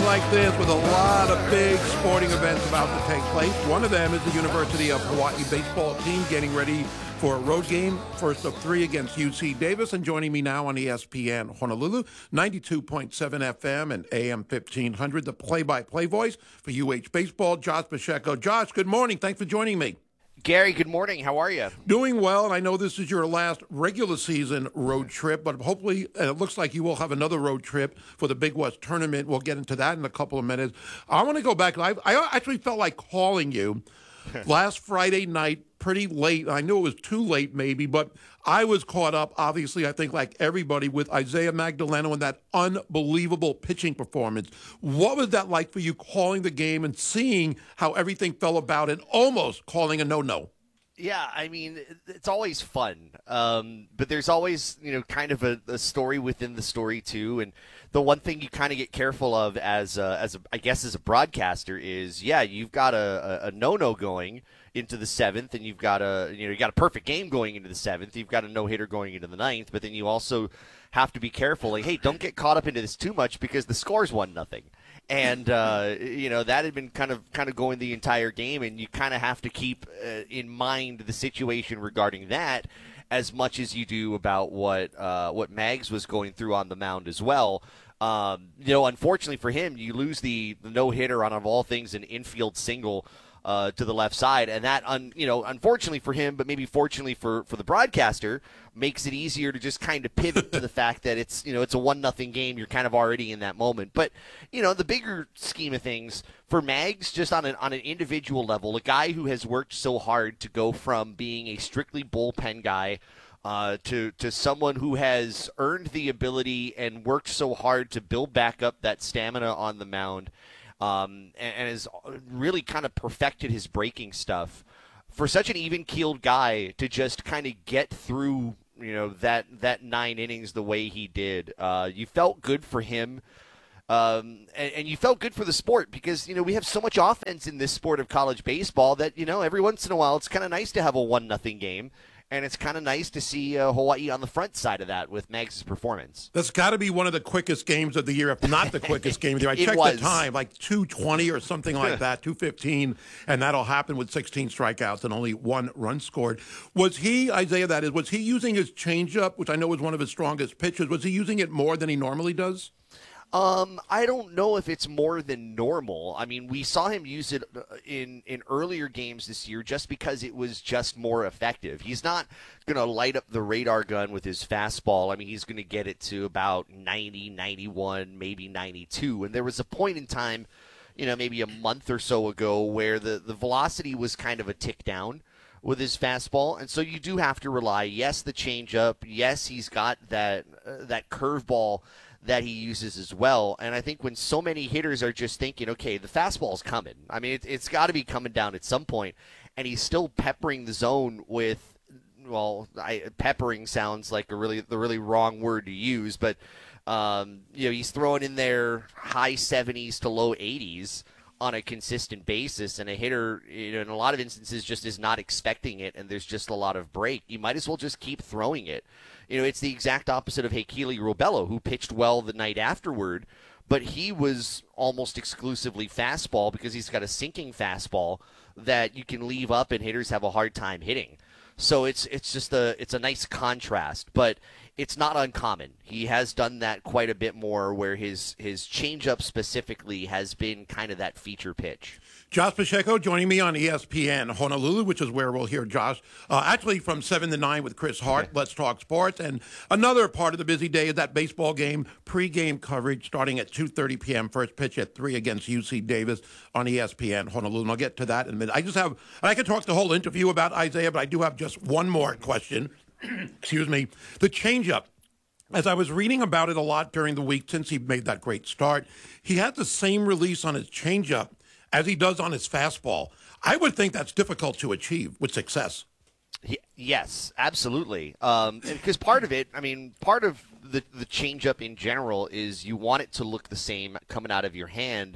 like this with a lot of big sporting events about to take place. One of them is the University of Hawaii baseball team getting ready for a road game, first of three against UC Davis. And joining me now on ESPN Honolulu, 92.7 FM and AM 1500, the play-by-play voice for UH Baseball, Josh Pacheco. Josh, good morning. Thanks for joining me. Gary, good morning. How are you? Doing well, and I know this is your last regular season road trip, but hopefully it looks like you will have another road trip for the Big West Tournament. We'll get into that in a couple of minutes. I want to go back. I actually felt like calling you last Friday night pretty late. I knew it was too late maybe, but I was caught up, obviously, I think like everybody, with Isaiah Magdaleno and that unbelievable pitching performance. What was that like for you, calling the game and seeing how everything fell about and almost calling a no-no? Yeah, I mean, it's always fun, but there's always, kind of a story within the story too. And the one thing you kind of get careful of as a broadcaster is, you've got a no-no going into the seventh, and you've got you got a perfect game going into the seventh. You've got a no-hitter going into the ninth, but then you also have to be careful. Like, hey, don't get caught up into this too much because the score's 1-0. And, that had been kind of going the entire game, and you kind of have to keep in mind the situation regarding that as much as you do about what Mags was going through on the mound as well. Unfortunately for him, you lose the no-hitter on, of all things, an infield single to the left side, and that, unfortunately for him, but maybe fortunately for the broadcaster, makes it easier to just kind of pivot to the fact that it's a 1-0 game. You're kind of already in that moment. But the bigger scheme of things for Mags, just on an individual level, a guy who has worked so hard to go from being a strictly bullpen guy to someone who has earned the ability and worked so hard to build back up that stamina on the mound. And has really kind of perfected his breaking stuff. For such an even-keeled guy to just kind of get through, that 9 innings the way he did, you felt good for him. And you felt good for the sport because, we have so much offense in this sport of college baseball that, every once in a while it's kind of nice to have a 1-0 game. And it's kind of nice to see Hawaii on the front side of that with Mags' performance. That's got to be one of the quickest games of the year, if not the quickest game of the year. I checked the time, like 2:20 or something like that, 2:15, and that'll happen with 16 strikeouts and only 1 run scored. Was he, Isaiah, was he using his changeup, which I know was one of his strongest pitches, was he using it more than he normally does? I don't know if it's more than normal. I mean, we saw him use it in earlier games this year just because it was just more effective. He's not going to light up the radar gun with his fastball. I mean, he's going to get it to about 90, 91, maybe 92. And there was a point in time, maybe a month or so ago where the velocity was kind of a tick down with his fastball. And so you do have to rely, yes, the changeup, yes, he's got that curveball that he uses as well. And I think when so many hitters are just thinking, okay, the fastball's coming. I mean, it's got to be coming down at some point, and he's still peppering the zone with, peppering sounds like the really wrong word to use, but he's throwing in there high 70s to low 80s on a consistent basis, and a hitter, in a lot of instances, just is not expecting it, and there's just a lot of break. You might as well just keep throwing it. It's the exact opposite of Heikeli Robelo, who pitched well the night afterward, but he was almost exclusively fastball because he's got a sinking fastball that you can leave up and hitters have a hard time hitting. So it's a nice contrast, but it's not uncommon. He has done that quite a bit more, where his changeup specifically has been kind of that feature pitch. Josh Pacheco joining me on ESPN Honolulu, which is where we'll hear Josh actually from 7 to 9 with Chris Hart. Okay. Let's talk sports. And another part of the busy day is that baseball game, pregame coverage starting at 2:30 p.m. First pitch at 3 against UC Davis on ESPN Honolulu. And I'll get to that in a minute. I could talk the whole interview about Isaiah, but I do have just one more question. Excuse me. The changeup. As I was reading about it a lot during the week since he made that great start, he had the same release on his changeup as he does on his fastball. I would think that's difficult to achieve with success. Yes, absolutely. Because part of the changeup in general is you want it to look the same coming out of your hand.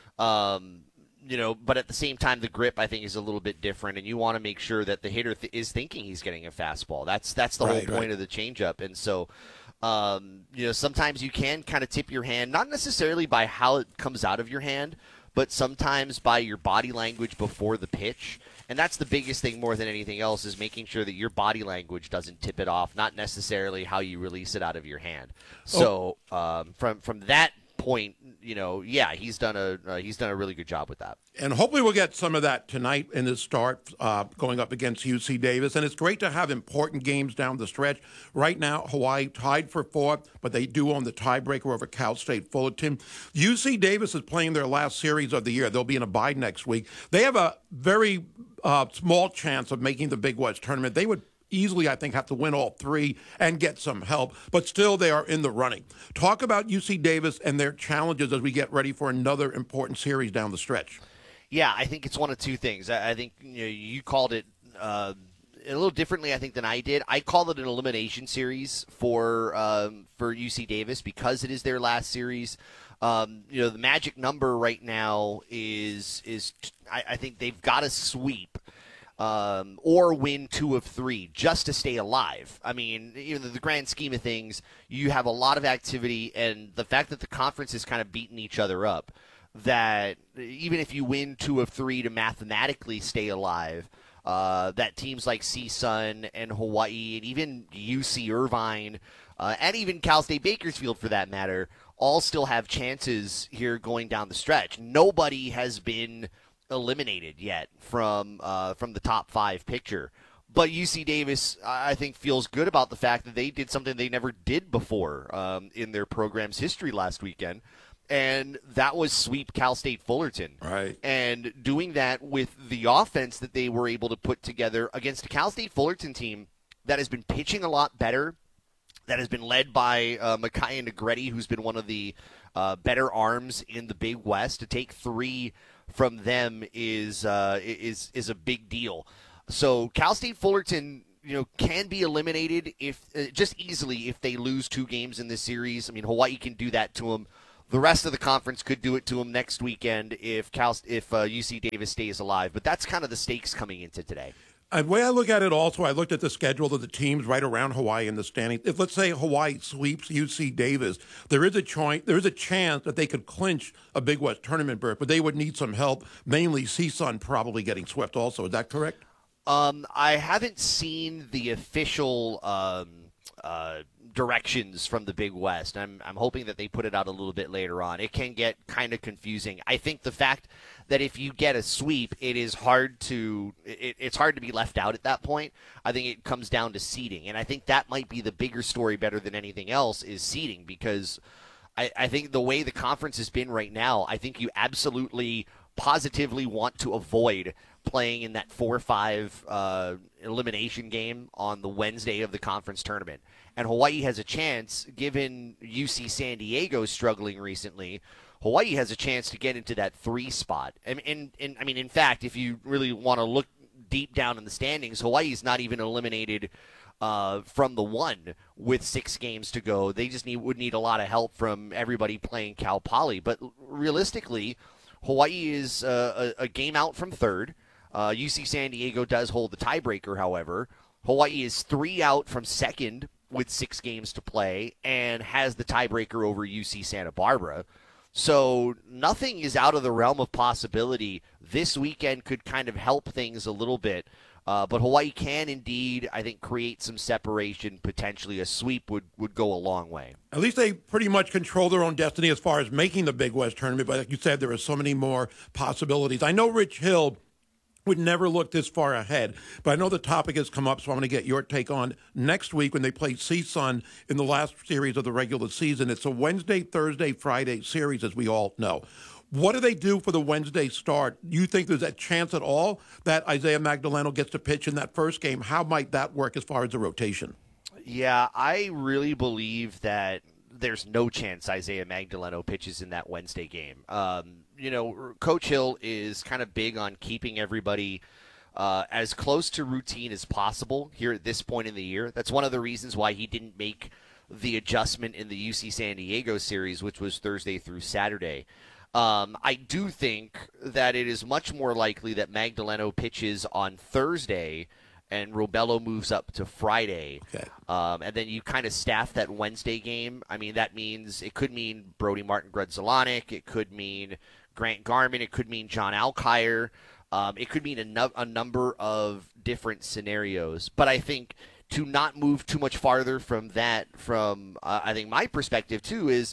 But at the same time, the grip, I think, is a little bit different, and you want to make sure that the hitter is thinking he's getting a fastball. That's the whole point of the changeup. And so Sometimes you can kind of tip your hand, not necessarily by how it comes out of your hand, but sometimes by your body language before the pitch. And that's the biggest thing more than anything else, is making sure that your body language doesn't tip it off, not necessarily how you release it out of your hand. So from that point, he's done a really good job with that. And hopefully we'll get some of that tonight in this start going up against UC Davis. And it's great to have important games down the stretch. Right now, Hawaii tied for fourth, but they do own the tiebreaker over Cal State Fullerton. UC Davis is playing their last series of the year. They'll be in a bye next week. They have a very small chance of making the Big West tournament. They would easily, I think, have to win all three and get some help, but still they are in the running. Talk about UC Davis and their challenges as we get ready for another important series down the stretch. Yeah, I think it's one of two things. I think you called it a little differently, I think, than I did. I call it an elimination series for UC Davis because it is their last series. The magic number right now is I think they've got to sweep or win 2 of 3 just to stay alive. I mean, the grand scheme of things, you have a lot of activity, and the fact that the conference is kind of beating each other up, that even if you win 2 of 3 to mathematically stay alive, that teams like CSUN and Hawaii and even UC Irvine and even Cal State Bakersfield, for that matter, all still have chances here going down the stretch. Nobody has been eliminated yet from the top 5 picture. But UC Davis, I think, feels good about the fact that they did something they never did before in their program's history last weekend, and that was sweep Cal State Fullerton. Right. And doing that with the offense that they were able to put together against a Cal State Fullerton team that has been pitching a lot better, that has been led by Micaiah Negretti, who's been one of the better arms in the Big West. To take 3 from them is a big deal. So Cal State Fullerton, can be eliminated if just easily if they lose 2 games in this series. I mean, Hawaii can do that to them. The rest of the conference could do it to them next weekend if UC Davis stays alive. But that's kind of the stakes coming into today. The way I look at it also, I looked at the schedule of the teams right around Hawaii in the standings. If, let's say, Hawaii sweeps UC Davis, there is a chance that they could clinch a Big West tournament berth, but they would need some help, mainly CSUN probably getting swept also. Is that correct? I haven't seen the official directions from the Big West. I'm hoping that they put it out a little bit later on. It can get kind of confusing. I think the fact that if you get a sweep, it's hard to be left out at that point. I think it comes down to seeding, and I think that might be the bigger story better than anything else is seeding, because I think the way the conference has been right now, I think you absolutely positively want to avoid playing in that 4-5 elimination game on the Wednesday of the conference tournament. And Hawaii has a chance, given UC San Diego struggling recently, Hawaii has a chance to get into that 3 spot. And I mean, in fact, if you really want to look deep down in the standings, Hawaii is not even eliminated from the 1 with 6 games to go. They just would need a lot of help from everybody playing Cal Poly. But realistically, Hawaii is a game out from 3rd. UC San Diego does hold the tiebreaker, however. Hawaii is 3 out from 2nd with 6 games to play and has the tiebreaker over UC Santa Barbara. So nothing is out of the realm of possibility. This weekend could kind of help things a little bit. But Hawaii can indeed, I think, create some separation. Potentially a sweep would go a long way. At least they pretty much control their own destiny as far as making the Big West tournament. But like you said, there are so many more possibilities. I know Rich Hill would never look this far ahead, but I know the topic has come up, so I'm going to get your take on next week when they play CSUN in the last series of the regular season. It's a Wednesday, Thursday, Friday series, as we all know. What do they do for the Wednesday start? Do you think there's a chance at all that Isaiah Magdaleno gets to pitch in that first game? How might that work as far as the rotation? Yeah, I really believe that there's no chance Isaiah Magdaleno pitches in that Wednesday game. Coach Hill is kind of big on keeping everybody as close to routine as possible here at this point in the year. That's one of the reasons why he didn't make the adjustment in the UC San Diego series, which was Thursday through Saturday. I do think that it is much more likely that Magdaleno pitches on Thursday and Robello moves up to Friday. Okay. And then you kind of staff that Wednesday game. I mean, that means it could mean Brody Martin Grudzelanek. It could mean Grant Garman. It could mean John Alkire. It could mean a number of different scenarios. But I think to not move too much farther from that, I think my perspective too is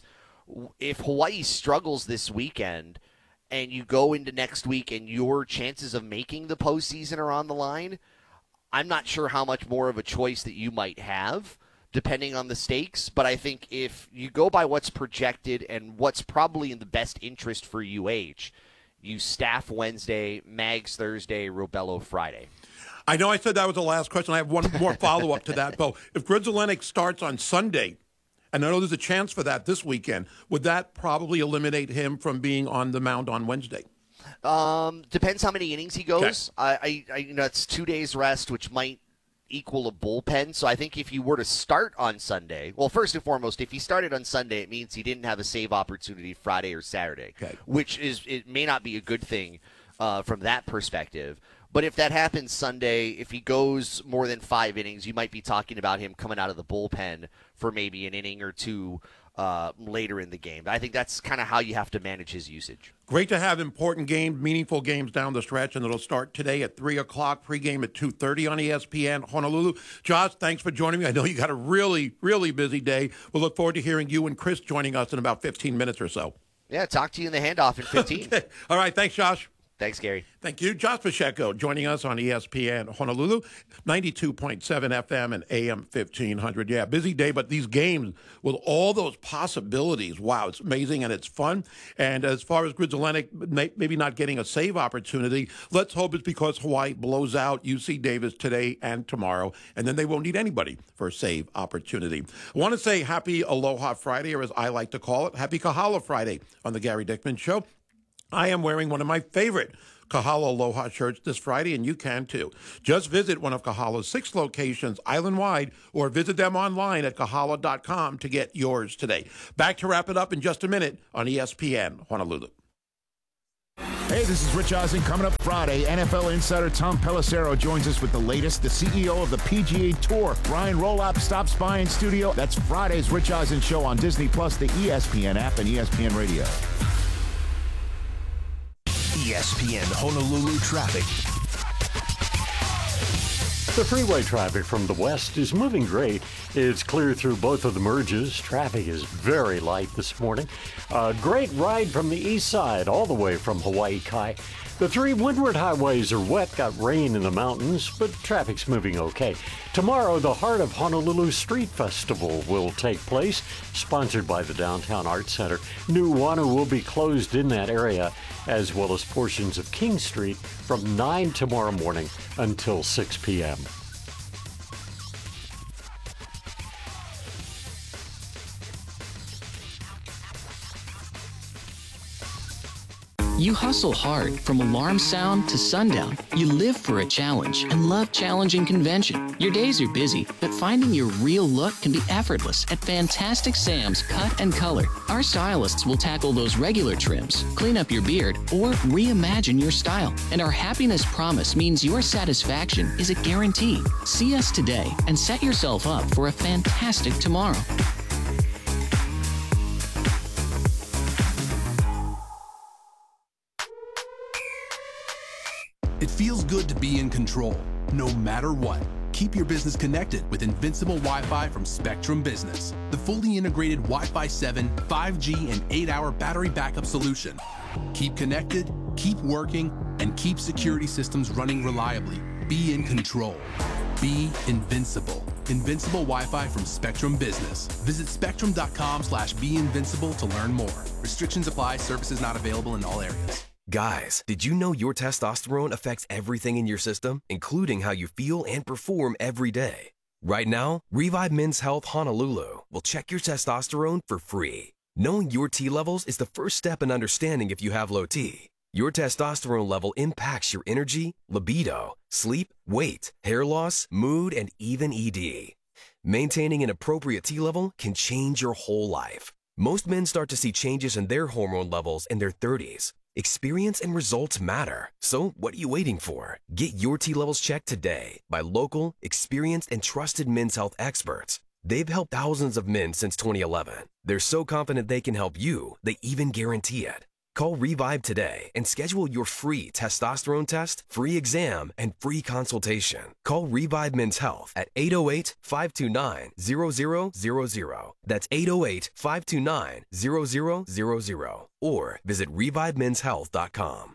if Hawaii struggles this weekend and you go into next week and your chances of making the postseason are on the line, I'm not sure how much more of a choice that you might have depending on the stakes. But I think if you go by what's projected and what's probably in the best interest for UH, you staff Wednesday, Mags Thursday, Robello Friday. I know I said that was the last question. I have one more follow-up to that, Bo. If Grudzelanek starts on Sunday, and I know there's a chance for that this weekend, would that probably eliminate him from being on the mound on Wednesday? Depends how many innings he goes. Okay. I it's 2 days rest, which might equal a bullpen. So I think if you were to start on Sunday, well, first and foremost, if he started on Sunday, it means he didn't have a save opportunity Friday or Saturday, okay, which it may not be a good thing from that perspective. But if that happens Sunday, if he goes more than 5 innings, you might be talking about him coming out of the bullpen for maybe an inning or two later in the game. I think that's kind of how you have to manage his usage. Great to have important games, meaningful games down the stretch, and it'll start today at 3 o'clock, pregame at 2:30 on ESPN Honolulu. Josh, thanks for joining me. I know you got a really, really busy day. We'll look forward to hearing you and Chris joining us in about 15 minutes or so. Yeah, talk to you in the handoff in 15. Okay. All right, thanks, Josh. Thanks, Gary. Thank you. Josh Pacheco joining us on ESPN Honolulu, 92.7 FM and AM 1500. Yeah, busy day, but these games with all those possibilities, wow, it's amazing and it's fun. And as far as Grudzelanek maybe not getting a save opportunity, let's hope it's because Hawaii blows out UC Davis today and tomorrow, and then they won't need anybody for a save opportunity. I want to say happy Aloha Friday, or as I like to call it, happy Kahala Friday on the Gary Dickman Show. I am wearing one of my favorite Kahala Aloha shirts this Friday, and you can too. Just visit one of Kahala's 6 locations island-wide or visit them online at kahala.com to get yours today. Back to wrap it up in just a minute on ESPN Honolulu. Hey, this is Rich Eisen. Coming up Friday, NFL insider Tom Pelissero joins us with the latest. The CEO of the PGA Tour, Brian Rolop, stops by in studio. That's Friday's Rich Eisen Show on Disney+, the ESPN app, and ESPN Radio. ESPN Honolulu traffic. The freeway traffic from the west is moving great. It's clear through both of the merges. Traffic is very light this morning. A great ride from the east side all the way from Hawaii Kai. The 3 windward highways are wet, got rain in the mountains, but traffic's moving okay. Tomorrow, the Heart of Honolulu Street Festival will take place, sponsored by the Downtown Arts Center. Nuuanu will be closed in that area, as well as portions of King Street from 9 tomorrow morning until 6 p.m. You hustle hard from alarm sound to sundown. You live for a challenge and love challenging convention. Your days are busy, but finding your real look can be effortless at Fantastic Sam's Cut and Color. Our stylists will tackle those regular trims, clean up your beard, or reimagine your style. And our happiness promise means your satisfaction is a guarantee. See us today and set yourself up for a fantastic tomorrow. It feels good to be in control, no matter what. Keep your business connected with Invincible Wi-Fi from Spectrum Business, the fully integrated Wi-Fi 7, 5G, and 8-hour battery backup solution. Keep connected, keep working, and keep security systems running reliably. Be in control. Be invincible. Invincible Wi-Fi from Spectrum Business. Visit spectrum.com/beinvincible to learn more. Restrictions apply. Services not available in all areas. Guys, did you know your testosterone affects everything in your system, including how you feel and perform every day? Right now, Revive Men's Health Honolulu will check your testosterone for free. Knowing your T levels is the first step in understanding if you have low T. Your testosterone level impacts your energy, libido, sleep, weight, hair loss, mood, and even ED. Maintaining an appropriate T level can change your whole life. Most men start to see changes in their hormone levels in their 30s. Experience and results matter. So what are you waiting for? Get your T levels checked today by local, experienced, and trusted men's health experts. They've helped thousands of men since 2011. They're so confident they can help you, they even guarantee it. Call Revive today and schedule your free testosterone test, free exam, and free consultation. Call Revive Men's Health at 808-529-0000. That's 808-529-0000. Or visit ReviveMen'sHealth.com.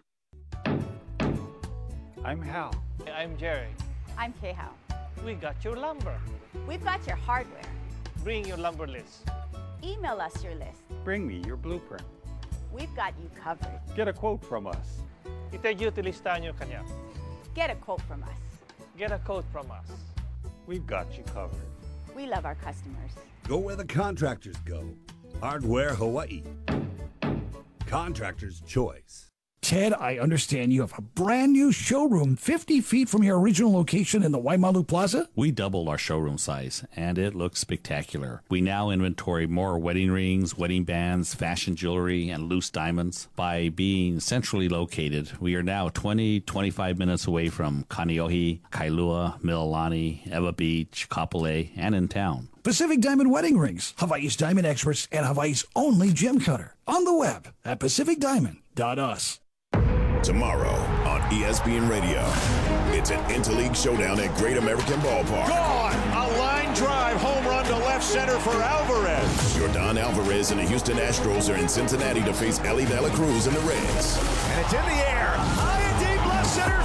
I'm Hal. I'm Jerry. I'm Kay-Hao. We got your lumber. We've got your hardware. Bring your lumber list. Email us your list. Bring me your blueprint. We've got you covered. Get a quote from us. Itajuti listahan nyo kanya. Get a quote from us. Get a quote from us. We've got you covered. We love our customers. Go where the contractors go. Hardware Hawaii. Contractor's choice. Ted, I understand you have a brand new showroom 50 feet from your original location in the Waimalu Plaza? We doubled our showroom size, and it looks spectacular. We now inventory more wedding rings, wedding bands, fashion jewelry, and loose diamonds. By being centrally located, we are now 25 minutes away from Kaneohe, Kailua, Mililani, Ewa Beach, Kapolei, and in town. Pacific Diamond Wedding Rings, Hawaii's diamond experts and Hawaii's only gem cutter. On the web at pacificdiamond.us. Tomorrow on ESPN Radio, it's an interleague showdown at Great American Ballpark. Gone! A line drive home run to left center for Alvarez. Yordan Alvarez and the Houston Astros are in Cincinnati to face Ellie De La Cruz and the Reds. And it's in the air. High and deep left center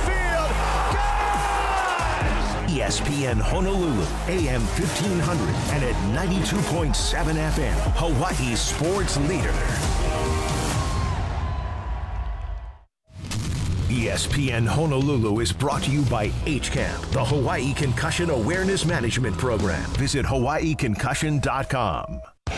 field. Got it! ESPN Honolulu, AM 1500 and at 92.7 FM, Hawaii's sports leader. ESPN Honolulu is brought to you by HCAMP, the Hawaii Concussion Awareness Management Program. Visit hawaiiconcussion.com.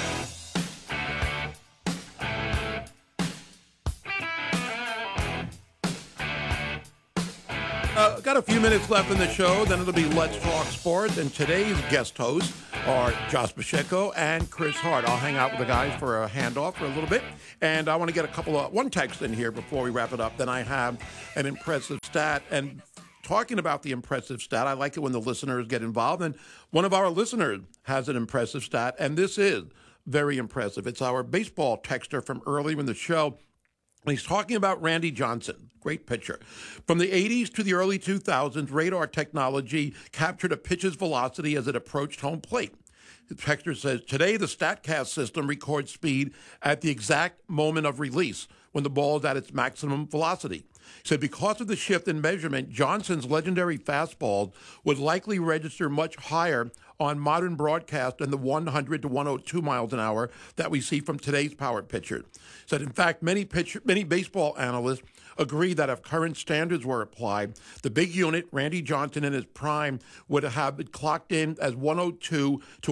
Got a few minutes left in the show, then it'll be Let's Talk Sports, and today's guest hosts are Josh Pacheco and Chris Hart. I'll hang out with the guys for a handoff for a little bit, and I want to get one text in here before we wrap it up. Then I have an impressive stat, and talking about the impressive stat, I like it when the listeners get involved, and one of our listeners has an impressive stat, and this is very impressive. It's our baseball texter from earlier in the show. He's talking about Randy Johnson, great pitcher. From the 80s to the early 2000s, radar technology captured a pitch's velocity as it approached home plate. The texter says, today the StatCast system records speed at the exact moment of release when the ball is at its maximum velocity. He said because of the shift in measurement, Johnson's legendary fastball would likely register much higher on modern broadcast than the 100 to 102 miles an hour that we see from today's power pitchers. Said, in fact, many baseball analysts agree that if current standards were applied, the big unit, Randy Johnson in his prime, would have been clocked in as 102 to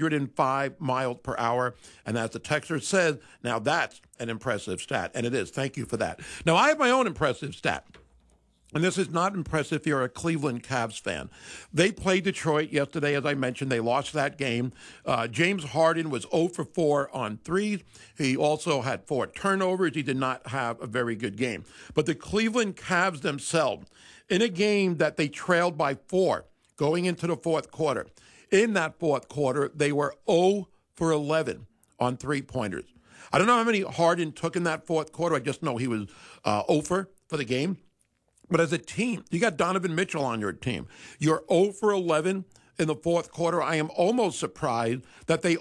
105 miles per hour. And as the texter says, now that's an impressive stat. And it is. Thank you for that. Now, I have my own impressive stat. And this is not impressive if you're a Cleveland Cavs fan. They played Detroit yesterday, as I mentioned. They lost that game. James Harden was 0 for 4 on threes. He also had 4 turnovers. He did not have a very good game. But the Cleveland Cavs themselves, in a game that they trailed by 4 going into the fourth quarter, in that fourth quarter, they were 0 for 11 on three-pointers. I don't know how many Harden took in that fourth quarter. I just know he was 0 for the game. But as a team, you got Donovan Mitchell on your team. You're 0 for 11 in the fourth quarter. I am almost surprised that I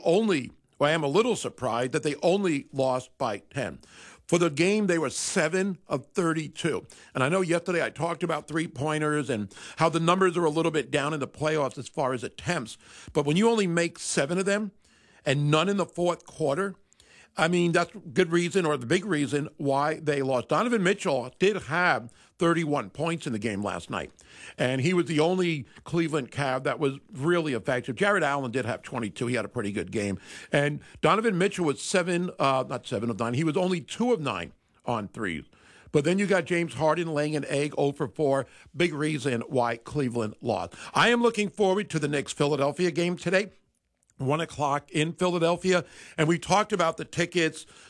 am a little surprised that they only lost by 10. For the game, they were 7 of 32. And I know yesterday I talked about three-pointers and how the numbers are a little bit down in the playoffs as far as attempts. But when you only make 7 of them and none in the fourth quarter, I mean, that's good reason, or the big reason, why they lost. Donovan Mitchell did have 31 points in the game last night, and he was the only Cleveland Cav that was really effective. Jared Allen did have 22. He had a pretty good game. And Donovan Mitchell was not 7 of 9. He was only 2 of 9 on threes. But then you got James Harden laying an egg 0 for 4. Big reason why Cleveland lost. I am looking forward to the Knicks-Philadelphia game today. 1 o'clock in Philadelphia. And we talked about the tickets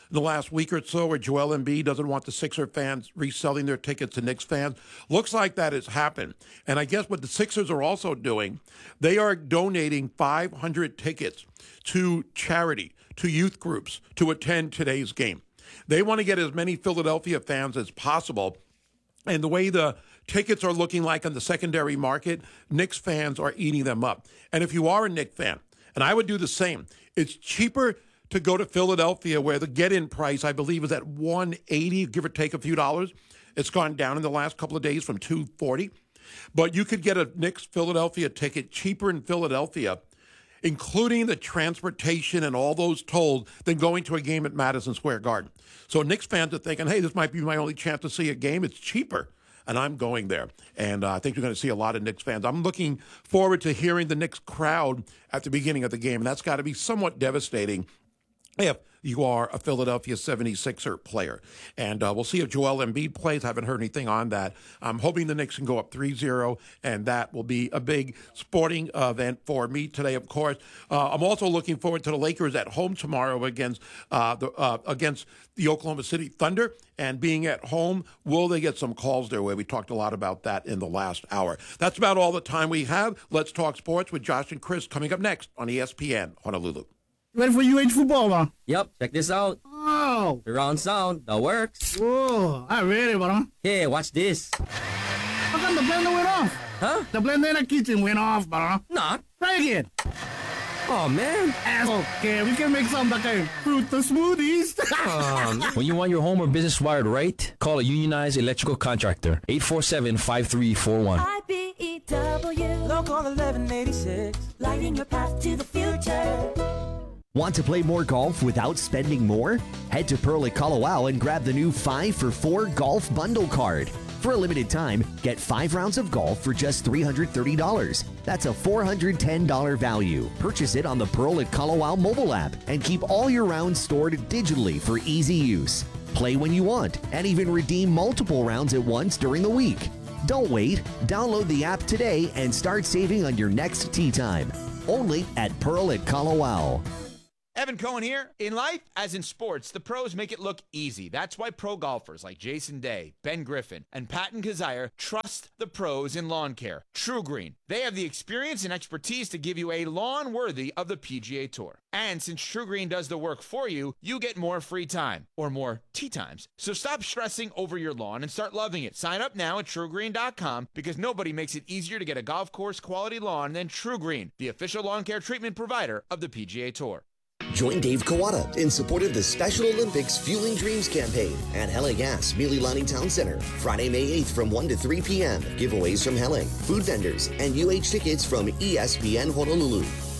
in the last week or so where Joel Embiid doesn't want the Sixer fans reselling their tickets to Knicks fans. Looks like that has happened. And I guess what the Sixers are also doing, they are donating 500 tickets to charity, to youth groups, to attend today's game. They want to get as many Philadelphia fans as possible. And the way the tickets are looking like on the secondary market, Knicks fans are eating them up. And if you are a Knicks fan, and I would do the same, it's cheaper to go to Philadelphia where the get-in price, I believe, is at $180, give or take a few dollars. It's gone down in the last couple of days from $240. But you could get a Knicks Philadelphia ticket cheaper in Philadelphia, including the transportation and all those tolls, than going to a game at Madison Square Garden. So Knicks fans are thinking, hey, this might be my only chance to see a game. It's cheaper, and I'm going there. And I think you're going to see a lot of Knicks fans. I'm looking forward to hearing the Knicks crowd at the beginning of the game, and that's got to be somewhat devastating if you are a Philadelphia 76er player. And we'll see if Joel Embiid plays. I haven't heard anything on that. I'm hoping the Knicks can go up 3-0, and that will be a big sporting event for me today, of course. I'm also looking forward to the Lakers at home tomorrow against the Oklahoma City Thunder. And being at home, will they get some calls their way? We talked a lot about that in the last hour. That's about all the time we have. Let's talk sports with Josh and Chris coming up next on ESPN Honolulu. Ready for UH football, man? Yep, check this out. Oh. Surround sound, that works. Whoa, I'm ready, bro. Hey, watch this. How come the blender went off? Huh? The blender in the kitchen went off, bro. Nah. Try again. Oh, man. Okay, we can make some like fruit smoothies. When you want your home or business wired right, call a unionized electrical contractor. 847-5341. IBEW, Local 1186, lighting your path to the future. Want to play more golf without spending more? Head to Pearl at Kalawao and grab the new 5-for-4 golf bundle card. For a limited time, get 5 rounds of golf for just $330. That's a $410 value. Purchase it on the Pearl at Kalawao mobile app and keep all your rounds stored digitally for easy use. Play when you want and even redeem multiple rounds at once during the week. Don't wait. Download the app today and start saving on your next tee time. Only at Pearl at Kalawao. Evan Cohen here. In life, as in sports, the pros make it look easy. That's why pro golfers like Jason Day, Ben Griffin, and Patton Kazire trust the pros in lawn care. True Green. They have the experience and expertise to give you a lawn worthy of the PGA Tour. And since True Green does the work for you, you get more free time, or more tee times. So stop stressing over your lawn and start loving it. Sign up now at TrueGreen.com because nobody makes it easier to get a golf course quality lawn than True Green, the official lawn care treatment provider of the PGA Tour. Join Dave Kawada in support of the Special Olympics Fueling Dreams campaign at Helling Gas, Mililani Town Center, Friday, May 8th from 1 to 3 p.m. Giveaways from Helling, food vendors, and UH tickets from ESPN Honolulu.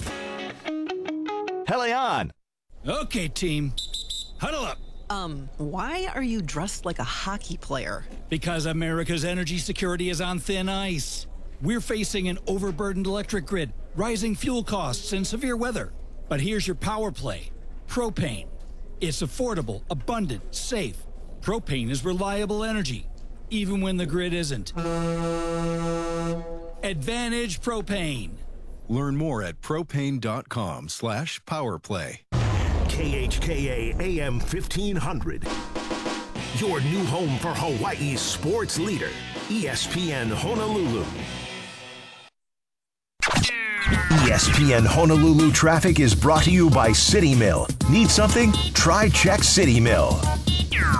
Helly on! Okay, team. Huddle up. Why are you dressed like a hockey player? Because America's energy security is on thin ice. We're facing an overburdened electric grid, rising fuel costs, and severe weather. But here's your power play. Propane. It's affordable, abundant, safe. Propane is reliable energy, even when the grid isn't. Advantage Propane. Learn more at propane.com/powerplay. KHKA AM 1500. Your new home for Hawaii's sports leader, ESPN Honolulu. ESPN Honolulu traffic is brought to you by City Mill. Need something? Try Check City Mill.